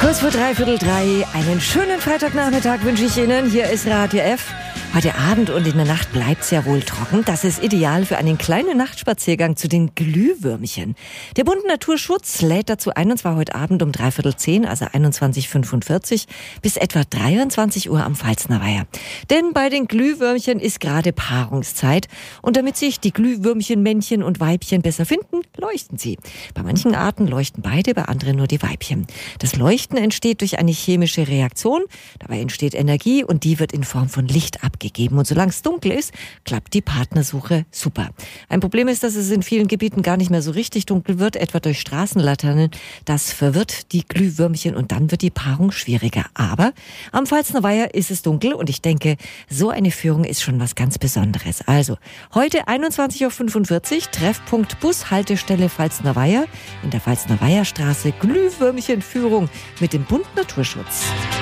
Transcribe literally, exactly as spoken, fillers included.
Kurz vor dreiviertel drei, einen schönen Freitagnachmittag wünsche ich Ihnen. Hier ist Radio F. Heute Abend und in der Nacht bleibt es ja wohl trocken. Das ist ideal für einen kleinen Nachtspaziergang zu den Glühwürmchen. Der Bund Naturschutz lädt dazu ein, und zwar heute Abend um dreiviertel zehn, also einundzwanzig Uhr fünfundvierzig, bis etwa dreiundzwanzig Uhr am Pfalzner Weiher. Denn bei den Glühwürmchen ist gerade Paarungszeit. Und damit sich die Glühwürmchen, Männchen und Weibchen besser finden, leuchten sie. Bei manchen Arten leuchten beide, bei anderen nur die Weibchen. Das Leuchten entsteht durch eine chemische Reaktion. Dabei entsteht Energie und die wird in Form von Licht abgegeben. Und solange es dunkel ist, klappt die Partnersuche super. Ein Problem ist, dass es in vielen Gebieten gar nicht mehr so richtig dunkel wird, etwa durch Straßenlaternen. Das verwirrt die Glühwürmchen und dann wird die Paarung schwieriger. Aber am Pfalzner Weiher ist es dunkel und ich denke, so eine Führung ist schon was ganz Besonderes. Also, heute einundzwanzig Uhr fünfundvierzig, Treffpunkt Bushaltestelle Pfalzner Weiher, in der Pfalzner Weiherstraße, Glühwürmchenführung mit dem Bund Naturschutz.